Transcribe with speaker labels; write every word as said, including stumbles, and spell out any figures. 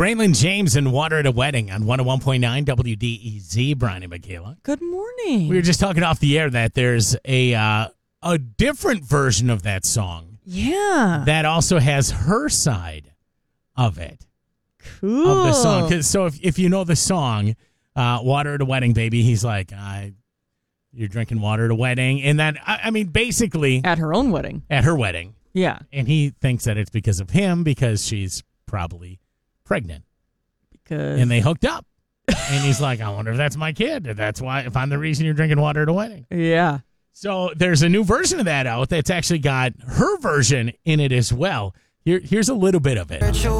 Speaker 1: Braylon James and Water at a Wedding on one oh one point nine W D E Z. Brian and Michaela.
Speaker 2: Good morning.
Speaker 1: We were just talking off the air that there's a uh, a different version of that song.
Speaker 2: Yeah.
Speaker 1: That also has her side of it.
Speaker 2: Cool.
Speaker 1: Of the song. 'Cause, so if, if you know the song, uh, Water at a Wedding, baby, he's like, I, you're drinking water at a wedding. And then, I, I mean, basically.
Speaker 2: At her own wedding.
Speaker 1: At her wedding.
Speaker 2: Yeah.
Speaker 1: And he thinks that it's because of him because she's probably pregnant.
Speaker 2: Because.
Speaker 1: And they hooked up. And he's like, I wonder if that's my kid. If that's why, if I'm the reason you're drinking water at a wedding.
Speaker 2: Yeah.
Speaker 1: So there's a new version of that out that's actually got her version in it as well. Here, here's a little bit of it.